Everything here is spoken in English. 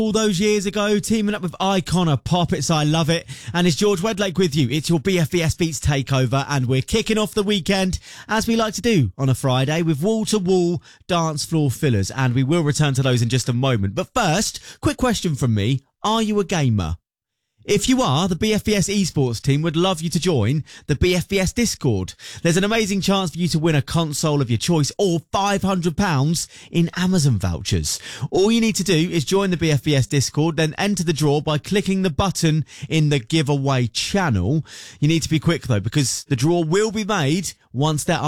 All those years ago, teaming up with Icona Pop, it's I Love It. And it's George Wedlake with you. It's your BFBS Beats takeover, and we're kicking off the weekend, as we like to do on a Friday, with wall-to-wall dance floor fillers. And we will return to those in just a moment. But first, quick question from me. Are you a gamer? If you are, the BFBS esports team would love you to join the BFBS Discord. There's an amazing chance for you to win a console of your choice or £500 in Amazon vouchers. All you need to do is join the BFBS Discord, then enter the draw by clicking the button in the giveaway channel. You need to be quick though, because the draw will be made once there are